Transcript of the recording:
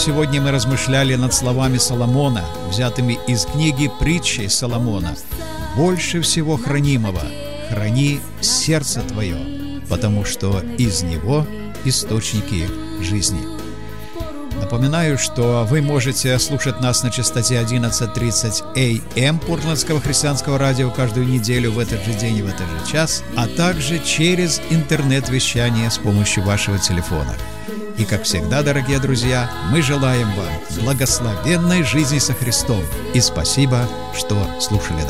сегодня мы размышляли над словами Соломона, взятыми из книги «Притчей Соломона». «Больше всего хранимого храни сердце твое, потому что из него источники жизни». Напоминаю, что вы можете слушать нас на частоте 11:30 АМ Портлендского христианского радио каждую неделю в этот же день и в этот же час, а также через интернет-вещание с помощью вашего телефона. И, как всегда, дорогие друзья, мы желаем вам благословенной жизни со Христом. И спасибо, что слушали нас.